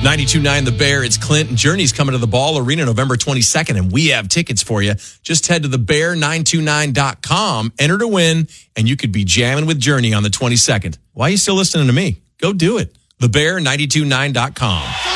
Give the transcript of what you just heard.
92.9 The Bear, it's Clint and Journey's coming to the Ball Arena November 22nd, and we have tickets for you. Just head to thebear929.com, enter to win, and you could be jamming with Journey on the 22nd. Why are you still listening to me? Go do it. Thebear929.com.